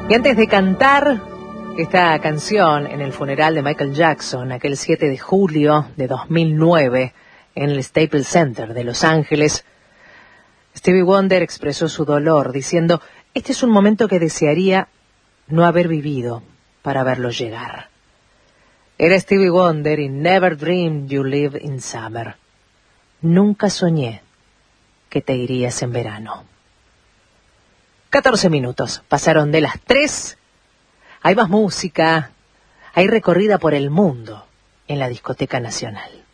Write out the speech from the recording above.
Y antes de cantar esta canción en el funeral de Michael Jackson, aquel 7 de julio de 2009, en el Staples Center de Los Ángeles, Stevie Wonder expresó su dolor diciendo: "Este es un momento que desearía no haber vivido para verlo llegar". Era Stevie Wonder y Never Dreamed You Live in Summer. Nunca soñé que te irías en verano. 14 minutos pasaron de las 3. Hay más música, hay recorrida por el mundo en la Discoteca Nacional.